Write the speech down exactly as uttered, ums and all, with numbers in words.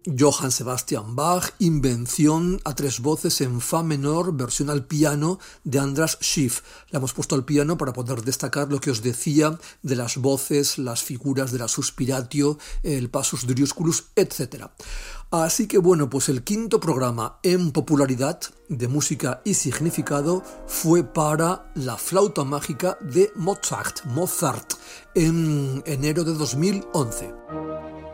Johann Sebastian Bach, invención a tres voces en fa menor, versión al piano de Andras Schiff. La hemos puesto al piano para poder destacar lo que os decía de las voces, las figuras de la suspiratio, el passus driusculus, etcétera. Así que bueno, pues el quinto programa en popularidad de música y significado fue para La flauta mágica de Mozart, Mozart, en enero de dos mil once.